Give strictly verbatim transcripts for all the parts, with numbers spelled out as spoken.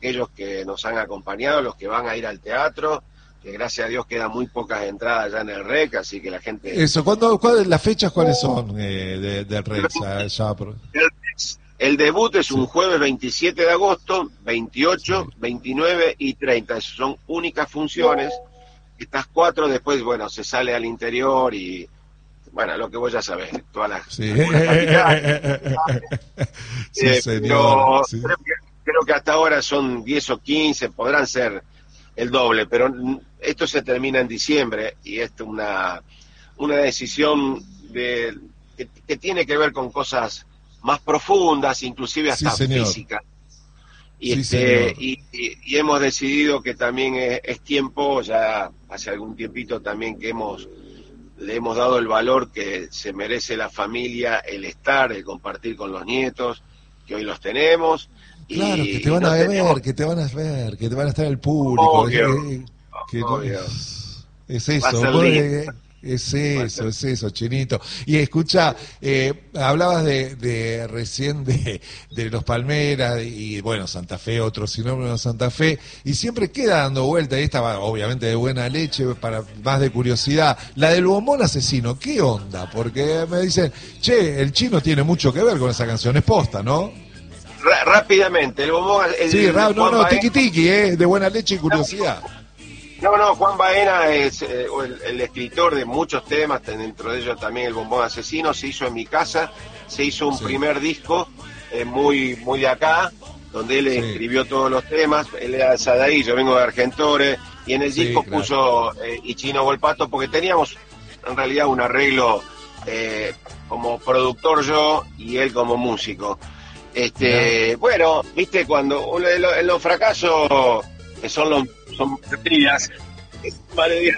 aquellos que nos han acompañado, los que van a ir al teatro, que gracias a Dios quedan muy pocas entradas ya en el R E C, así que la gente... Eso, ¿cuándo, cuándo, las fechas cuáles son eh, de, del R E C? Ya, ya por... el, el debut es un sí. jueves veintisiete de agosto, veintiocho, Sí. veintinueve y treinta, esas son únicas funciones. Estas cuatro después, bueno, se sale al interior y... Bueno, lo que vos ya sabés, todas las... Sí, sí eh, señor. pero Sí. creo, que, creo que hasta ahora son diez o quince, podrán ser el doble, pero esto se termina en diciembre y esto es una, una decisión de, que, que tiene que ver con cosas más profundas, inclusive hasta Sí, físicas. Y, Sí, este, señor. y, y, y hemos decidido que también es, es tiempo, ya hace algún tiempito también que hemos le hemos dado el valor que se merece la familia, el estar, el compartir con los nietos, que hoy los tenemos. Claro, Y, que te y van no a ver, tenemos... que te van a ver, que te van a estar el público. Obvio, Eh, que, obvio. es, es Va a eso, ser vos, lindo. eh, es eso, ser... es eso, Chinito. Y escucha, eh, hablabas de, de recién de, de los Palmeras y bueno, Santa Fe, otro sinónimo de Santa Fe, y siempre queda dando vuelta, y esta va obviamente de buena leche, para más de curiosidad, la del Bombón Asesino, ¿qué onda? Porque me dicen, che, el Chino tiene mucho que ver con esa canción, es posta, ¿no? R- rápidamente, el bombón... El, Sí, ra- no, Juan no, Baena, tiki tiki, eh, de buena leche y curiosidad. no, no, Juan Baena es eh, el, el escritor de muchos temas, dentro de ellos también el Bombón Asesino, se hizo en mi casa, se hizo un Sí. primer disco eh, muy, muy de acá, donde él Sí. escribió todos los temas, él era de Sadaí, yo vengo de Argentores, y en el Sí, disco claro. puso eh, y Chino Volpato, porque teníamos en realidad un arreglo eh, como productor yo y él como músico. Este, bueno, viste, cuando en los, en los fracasos que son los son días, vale,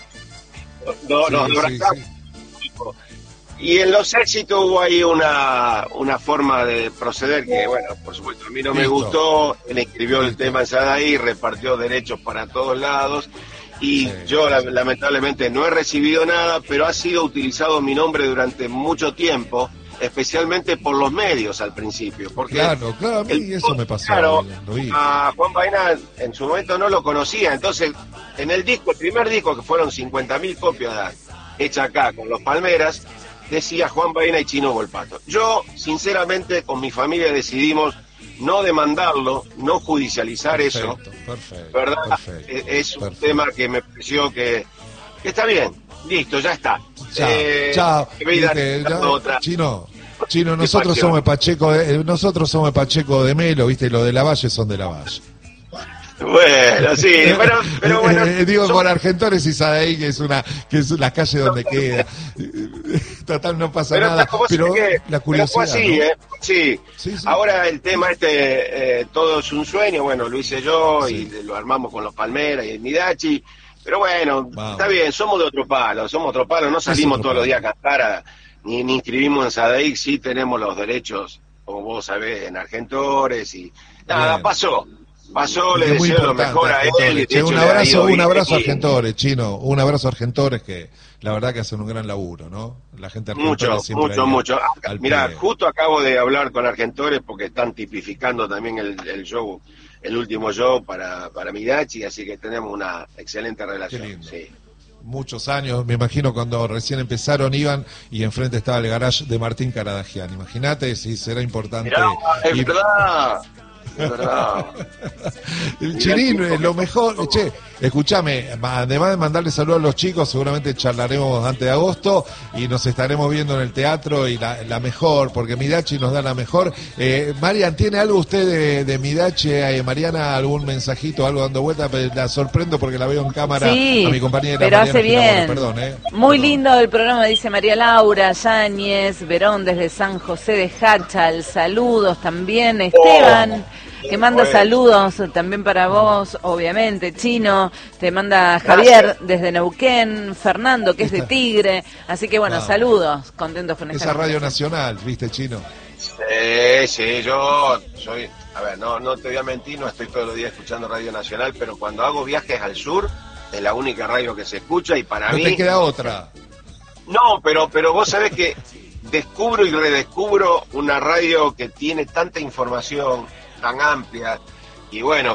no, Sí, nos sí, abrazamos. sí. Y en los éxitos hubo ahí una, una forma de proceder que, bueno, por supuesto, a mí no me Listo. gustó. Él escribió el Listo. tema en Sadaí, repartió derechos para todos lados. Y Sí, yo, la- sí. lamentablemente, no he recibido nada, pero ha sido utilizado mi nombre durante mucho tiempo, especialmente por los medios al principio. Porque Claro, claro, a mí el- eso me pasó. claro, lo vi. a Juan Baena en su momento no lo conocía. Entonces, en el disco, el primer disco, que fueron cincuenta mil copias hechas acá con los Palmeras, decía Juan Baena y Chino Volpato. Yo, sinceramente, con mi familia decidimos no demandarlo, no judicializar eso, Perfecto, perfecto, ¿verdad? perfecto, Es es un perfecto. tema que me pareció que, que está bien, listo, ya está. Chao, Eh, chao. que vida Viste, necesita ya- otra. Chino, Chino, nosotros Satisfacción. somos Pacheco, de, nosotros somos Pacheco de Melo, viste, los de la Valle son de la Valle. Bueno, sí, pero, pero bueno. Eh, digo son- por Argentores y Sadaí, que es una, que es la calle donde queda. Total, no pasa pero nada. vos Pero sabés que- la pero curiosidad. fue así, ¿no? ¿eh? Sí. Sí, sí. Ahora el tema este, eh, todo es un sueño, bueno, lo hice yo Sí. y lo armamos con los Palmeras y el Midachi. Pero bueno, Vamos. está bien, somos de otro palo, somos otro palo, no salimos otro todos los palo. días a cantar, a- ni, ni inscribimos en Sadaí, sí tenemos los derechos, como vos sabés, en Argentores y nada, Bien. pasó. Pasó, le Que es muy deseo lo importante, mejor a él. Argentores. Y de Che, hecho un le ha abrazo, ido un bien. abrazo a Y Argentores, Chino, un abrazo a Argentores que la verdad que hacen un gran laburo, ¿no? La gente de Mucho, Argentores siempre mucho, ahí mucho. al Mira, pie. justo acabo de hablar con Argentores porque están tipificando también el, el show, el último show para, para Midachi, así que tenemos una excelente relación. Qué lindo. Sí. Muchos años, me imagino cuando recién empezaron iban y enfrente estaba el garage de Martín Caradagian. Imagínate si será importante. Mirá, es ir- verdad. Es verdad. El Chirín, eh, lo mejor, che, escúchame, ma- además de mandarle saludos a los chicos, seguramente charlaremos antes de agosto y nos estaremos viendo en el teatro y la, la mejor, porque Midachi nos da la mejor. Eh, Marian, ¿tiene algo usted de, de Midachi? Eh, Mariana, algún mensajito, algo dando vuelta? La sorprendo porque la veo en cámara Sí, a mi compañera pero Mariana hace Ginabori, bien. perdón, eh. Muy Perdón. lindo el programa, dice María Laura Yáñez, Verón desde San José de Hachal, saludos también, Esteban, que manda bueno. saludos también para vos, obviamente, Chino, te manda Javier Gracias. desde Neuquén, Fernando, que es de Esta- Tigre, así que bueno, Vamos. saludos, contentos con esta Esa radio conversación. nacional, ¿viste, Chino? Sí, sí, yo soy, a ver, no, no te voy a mentir, no estoy todos los días escuchando Radio Nacional, pero cuando hago viajes al sur, es la única radio que se escucha y para No mí... te queda otra. No, pero, pero vos sabés que descubro y redescubro una radio que tiene tanta información, tan amplia, y bueno,